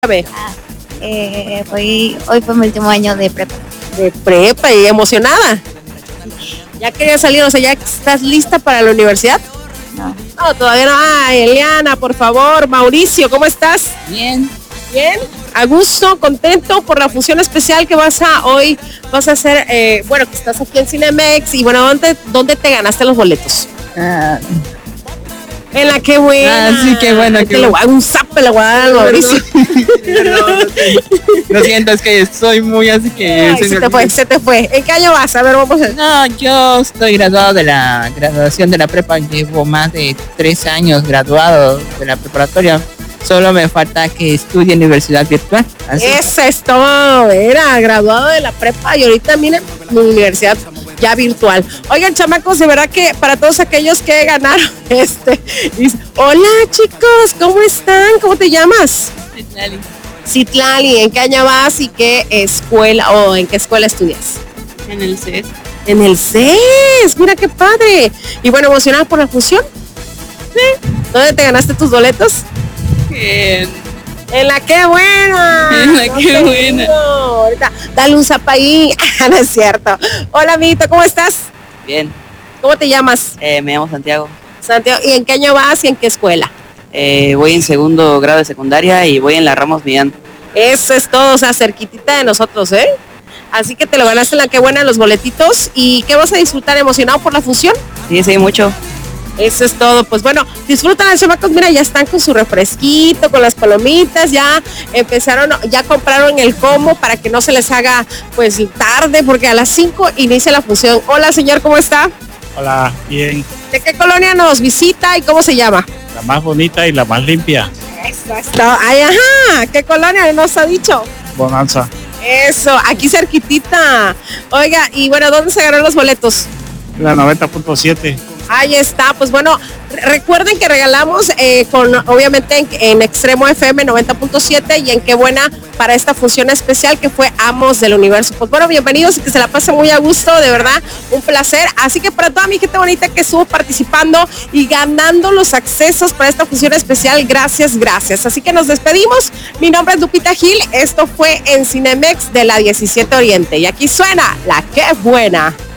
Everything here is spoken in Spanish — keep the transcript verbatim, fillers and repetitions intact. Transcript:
Ah, eh, hoy, hoy fue mi último año de prepa. De prepa y emocionada. ¿Ya querías salir? O sea, ¿ya estás lista para la universidad? No. No, todavía no. Ay, Eliana, por favor. Mauricio, ¿cómo estás? Bien. Bien. A gusto, contento por la función especial que vas a hoy, vas a hacer, eh, bueno, que estás aquí en Cinemex. Y bueno, ¿dónde, dónde te ganaste los boletos? Ah, En la que buena. Ah, sí, qué bueno, Te qué le bueno. voy a dar un zap, le voy a dar al Mauricio. Perdón, lo siento, es que soy muy así que... Ay, se te fue, se te fue. ¿En qué año vas? A ver, vamos a... No, yo estoy graduado de la graduación de la prepa, llevo más de tres años graduado de la preparatoria. Solo me falta que estudie en universidad virtual. Así. Eso es todo, era graduado de la prepa y ahorita miren, la universidad ya virtual. Oigan, chamacos, de verdad que para todos aquellos que ganaron, este, dice, hola chicos, ¿cómo están? ¿Cómo te llamas? Citlali. Citlali, ¿en qué año vas y qué escuela o en qué escuela estudias? En el C E S. En el C E S, mira qué padre. Y bueno, ¿emocionada por la función? Sí. ¿Dónde te ganaste tus boletos? En, En la que buena. en la No que te buena. digo. Ahorita, dale un zap ahí. No es cierto. Hola, amiguito, ¿cómo estás? Bien, ¿Cómo te llamas? eh, me llamo Santiago. Santiago. ¿Y en qué año vas y en qué escuela? Eh, voy en segundo grado de secundaria y voy en la Ramos Millán. Eso es todo, o sea, cerquitita de nosotros, ¿eh? Así que te lo ganaste en la que buena, los boletitos. ¿Y qué vas a disfrutar? ¿Emocionado por la función? Sí, sí, mucho. Eso es todo. Pues bueno, disfrutan los chamacos. Mira, ya están con su refresquito, con las palomitas. Ya empezaron, ya compraron el combo para que no se les haga pues tarde, porque a las cinco inicia la función. Hola, señor, ¿cómo está? Hola, bien. ¿De qué colonia nos visita y cómo se llama? La más bonita y la más limpia. Eso es todo. Ay, ajá. ¿Qué colonia nos ha dicho? Bonanza. Eso, aquí cerquitita. Oiga, y bueno, ¿dónde se ganaron los boletos? La noventa punto siete. Ahí está, pues bueno, re- recuerden que regalamos eh, con, obviamente, en, en Extremo F M noventa punto siete y en Qué Buena para esta función especial que fue Amos del Universo. Pues bueno, bienvenidos y que se la pasen muy a gusto, de verdad, un placer. Así que para toda mi gente bonita que estuvo participando y ganando los accesos para esta función especial, gracias, gracias. Así que nos despedimos. Mi nombre es Lupita Gil, esto fue en Cinemex de la diecisiete Oriente y aquí suena La Qué Buena.